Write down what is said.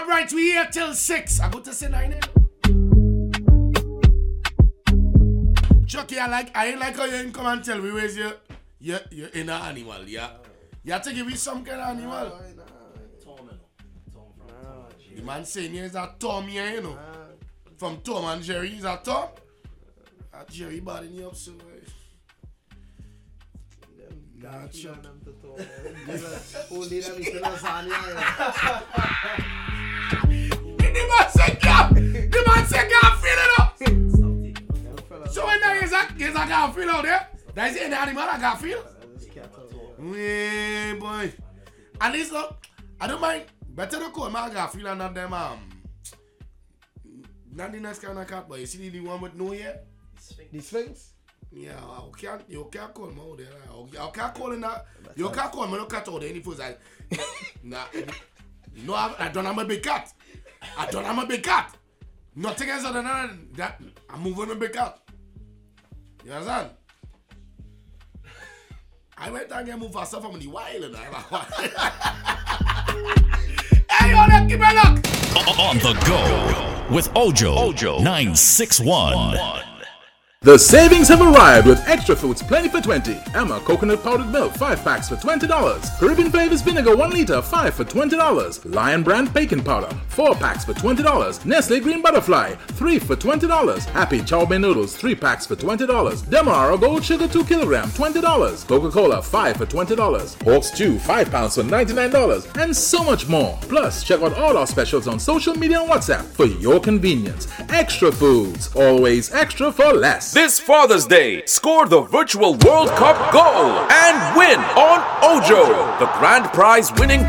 Alright, we here till 6. I go to say 9. Chucky, I ain't like how you ain't come and tell me where's your inner animal, yeah? You have to give me some kind of animal. The man saying he's a Tom here, you know. From Tom and Jerry, he's a Tom. Jerry bad in you up so nah, Chuck. The man say can't feel it up. So when there is a can't feel out there, there is any animal I can't feel. Yeah, boy. At least I don't mind. Better to call my can't feel and not them not the next kind of cat, but you see the one with no ear? The Sphinx? Yeah, you can't call me out there. You can't call in that. You can't call me no cat out there. Any food like, nah. No, I don't have a big cat. I don't have a big cat. Nothing else other than that. I'm moving a big cat. You understand? I went and get moved faster from the wild. Hey, yo, let's keep it look. On the go with Ojo 961. The savings have arrived with Extra Foods Plenty for 20. Emma Coconut Powdered Milk 5 packs for $20. Caribbean Flavors Vinegar 1 liter 5 for $20. Lion Brand Bacon Powder 4 packs for $20. Nestle Green Butterfly 3 for $20. Happy Chow Mein Noodles 3 packs for $20. Demerara Gold Sugar 2 kilogram $20. Coca-Cola 5 for $20. Pork Stew 5 pounds for $99. And so much more. Plus, check out all our specials on social media and WhatsApp for your convenience. Extra Foods, always extra for less. This Father's Day, score the virtual World Cup goal and win on Ojo, the grand prize winning